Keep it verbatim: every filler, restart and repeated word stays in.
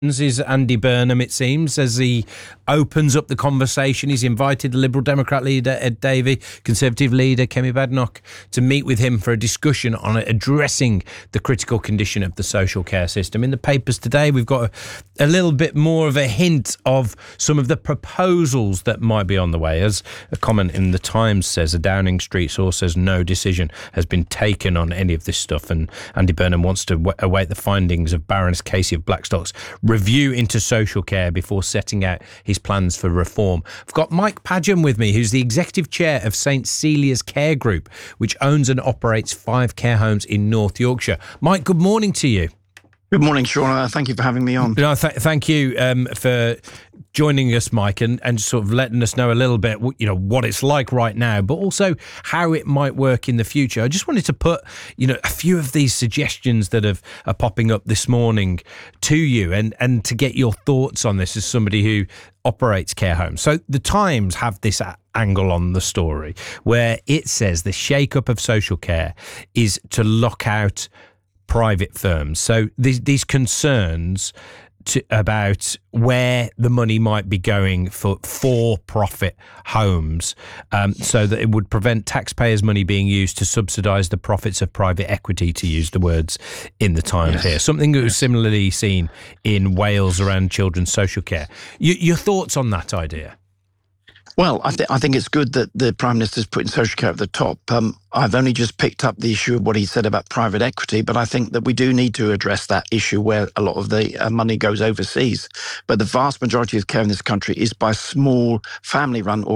is Andy Burnham, it seems, as he opens up the conversation. He's invited the Liberal Democrat leader, Ed Davey, Conservative leader, Kemi Badenoch, to meet with him for a discussion on addressing the critical condition of the social care system. In the papers today, we've got a, a little bit more of a hint of some of the proposals that might be on the way. As a comment in the Times says, a Downing Street source says no decision has been taken on any of this stuff, and Andy Burnham wants to w- await the findings of Baroness Casey of Blackstock's review into social care before setting out his plans for reform. I've got Mike Padgham with me, who's the executive chair of St Celia's Care Group, which owns and operates five care homes in North Yorkshire. Mike, good morning to you. Good morning, Sean. Uh, thank you for having me on. No, th- thank you um, for joining us, Mike, and, and sort of letting us know a little bit, you know, what it's like right now, but also how it might work in the future. I just wanted to put, you know, a few of these suggestions that have, are popping up this morning to you, and, and to get your thoughts on this as somebody who operates care homes. So the Times have this a- angle on the story where it says the shake-up of social care is to lock out private firms. So these, these concerns to, about where the money might be going for for-profit homes, um, so that it would prevent taxpayers' money being used to subsidise the profits of private equity, to use the words in the Times yes. here. Something that was yes. similarly seen in Wales around children's social care. Y- your thoughts on that idea? Well, I, th- I think it's good that the Prime Minister's putting social care at the top. Um, I've only just picked up the issue of what he said about private equity, but I think that we do need to address that issue where a lot of the uh, money goes overseas. But the vast majority of care in this country is by small family-run